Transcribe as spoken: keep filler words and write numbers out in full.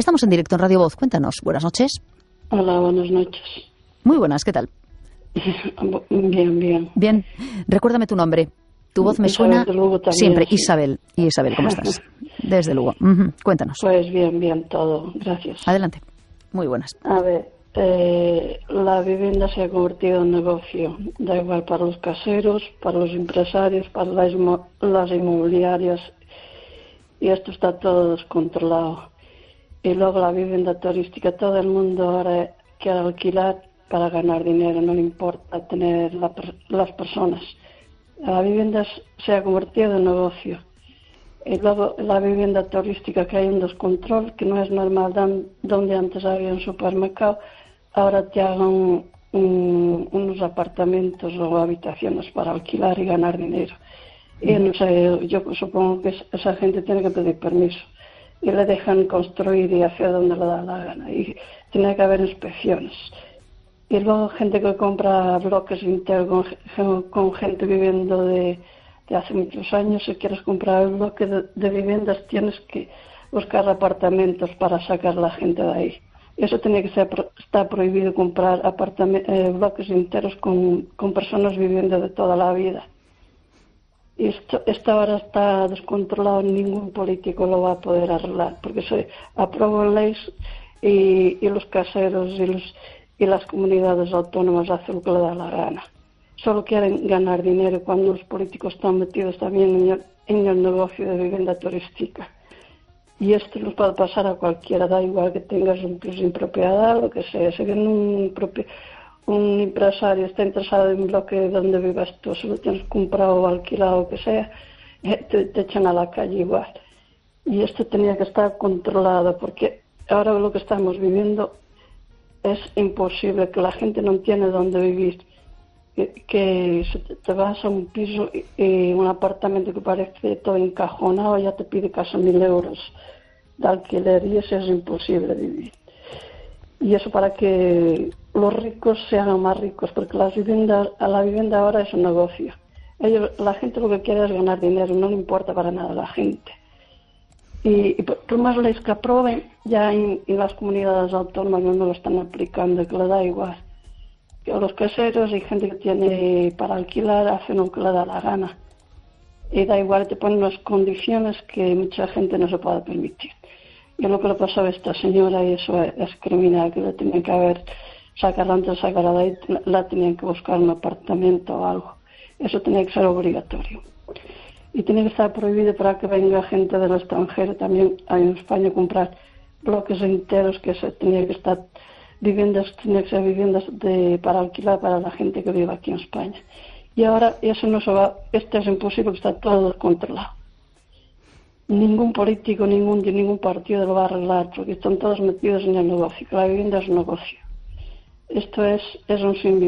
Estamos en directo en Radio Voz. Cuéntanos. Buenas noches. Hola, buenas noches. Muy buenas, ¿qué tal? Bien, bien. Bien. Recuérdame tu nombre. Tu voz me Isabel suena Lugo también, siempre. sí. Isabel. Y Isabel, ¿cómo estás? Desde Lugo. Uh-huh. Cuéntanos. Pues bien, bien todo. Gracias. Adelante. Muy buenas. A ver, eh, la vivienda se ha convertido en negocio. Da igual para los caseros, para los empresarios, para las, inmo- las inmobiliarias. Y esto está todo descontrolado. Y luego la vivienda turística. Todo el mundo ahora quiere alquilar para ganar dinero. No le importa tener la, las personas. La vivienda se ha convertido en negocio. Y luego la vivienda turística, que hay un descontrol, que no es normal. Dan, donde antes había un supermercado, ahora te hagan un, unos apartamentos o habitaciones para alquilar y ganar dinero. Y no sé, yo supongo que esa gente tiene que pedir permiso. Y le dejan construir y hacer donde le da la gana. Y tiene que haber inspecciones. Y luego gente que compra bloques enteros con, con gente viviendo de, de hace muchos años. Si quieres comprar el bloque de, de viviendas, tienes que buscar apartamentos para sacar a la gente de ahí. Eso tiene que ser, está prohibido comprar eh, bloques enteros con, con personas viviendo de toda la vida. Y esto, esto ahora está descontrolado, ningún político lo va a poder arreglar, porque se aprueban leyes y, y los caseros y, los, y las comunidades autónomas hacen lo que le da la gana. Solo quieren ganar dinero cuando los políticos están metidos también en el, en el negocio de vivienda turística. Y esto nos puede pasar a cualquiera, da igual que tengas un piso en propiedad, lo que sea. Si viene un propio... un empresario está interesado en un bloque donde vivas tú, si lo tienes comprado o alquilado o que sea, te, te echan a la calle igual. Y esto tenía que estar controlado, porque ahora lo que estamos viviendo es imposible, que la gente no tiene dónde vivir, que, que si te vas a un piso y, y un apartamento que parece todo encajonado, ya te pide casi mil euros de alquiler, y eso es imposible vivir. Y eso para que los ricos se hagan más ricos, porque las viviendas, a la vivienda ahora es un negocio. Ellos, la gente lo que quiere es ganar dinero, no le importa para nada a la gente. Y, y por más leyes que aprueben, ya en, en las comunidades autónomas no lo están aplicando, que le da igual. Que a los caseros y gente que tiene para alquilar hacen lo que le da la gana. Y da igual, te ponen unas condiciones que mucha gente no se puede permitir. Y lo que le pasó a esta señora, y eso es, es criminal, que le tenían que haber sacarla antes de sacarla de ahí, la tenían que buscar un apartamento o algo. Eso tenía que ser obligatorio. Y tiene que estar prohibido para que venga gente del extranjero también en España a comprar bloques enteros, que se tenía que estar viviendas, tenía que ser viviendas de, para alquilar para la gente que vive aquí en España. Y ahora eso no se va, esto es imposible, que está todo descontrolado. Ningún político, ningún de ningún partido lo va a arreglar, porque están todos metidos en el negocio, que la vivienda es un negocio. Esto es, es un sin